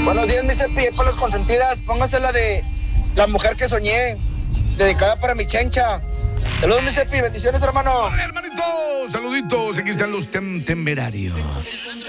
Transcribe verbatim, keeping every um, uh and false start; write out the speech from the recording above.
Buenos días, mi Cepi, para las consentidas. Póngase la de La Mujer que Soñé, dedicada para mi chencha. Saludos, mi Cepi, bendiciones, hermano. Hola, hermanito, saluditos, aquí están los tem temerarios.